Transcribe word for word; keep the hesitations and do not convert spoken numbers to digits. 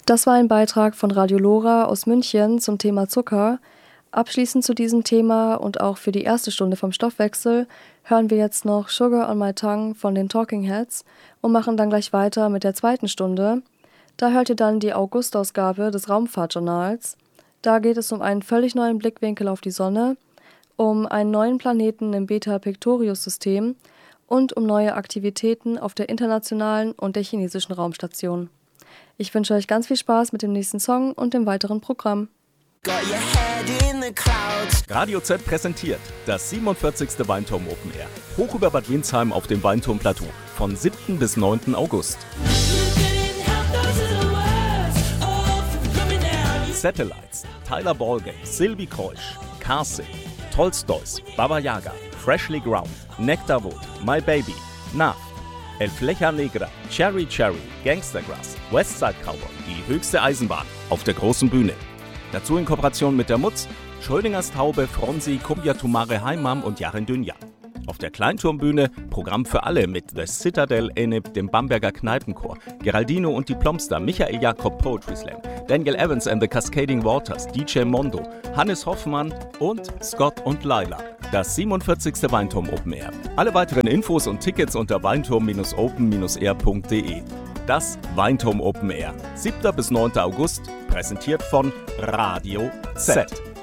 Das war ein Beitrag von Radio Lora aus München zum Thema Zucker. Abschließend zu diesem Thema und auch für die erste Stunde vom Stoffwechsel hören wir jetzt noch Sugar on My Tongue von den Talking Heads und machen dann gleich weiter mit der zweiten Stunde. Da hört ihr dann die August-Ausgabe des Raumfahrtjournals. Da geht es um einen völlig neuen Blickwinkel auf die Sonne, um einen neuen Planeten im Beta-Pictorius-System und um neue Aktivitäten auf der internationalen und der chinesischen Raumstation. Ich wünsche euch ganz viel Spaß mit dem nächsten Song und dem weiteren Programm. Radio Z präsentiert das siebenundvierzigste Weinturm Open Air. Hoch über Bad Windsheim auf dem Weinturmplateau von siebten bis neunten August. Satellites, Tyler Ballgame, Sylvie Kreusch, Carsick, Tolstoys, Baba Yaga, Freshly Ground, Nectarwood, My Baby, Nav, El Flecha Negra, Cherry Cherry, Gangstergrass, Westside Cowboy, die höchste Eisenbahn auf der großen Bühne. Dazu in Kooperation mit der Mutz, Schrödingers Taube, Fronsi, Kumbia Tumare Heimam und Jarin Dünja. Auf der Kleinturmbühne Programm für alle mit The Citadel Enib, dem Bamberger Kneipenchor, Geraldino und die Plomster, Michael Jakob Poetry Slam, Daniel Evans and the Cascading Waters, D J Mondo, Hannes Hoffmann und Scott und Laila. Das siebenundvierzigste Weinturm Open Air. Alle weiteren Infos und Tickets unter weinturm open air punkt de. Das Weinturm Open Air. siebter bis neunter August, präsentiert von Radio Z.